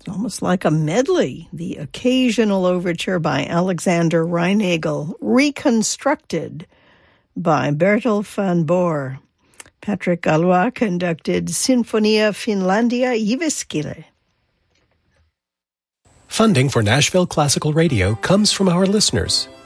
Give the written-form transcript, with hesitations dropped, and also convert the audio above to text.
Almost like a medley, the occasional overture by Alexander Reinagel, reconstructed by Bertel van Boer. Patrick Galois conducted Sinfonia Finlandia Jyväskylä. Funding for Nashville Classical Radio comes from our listeners.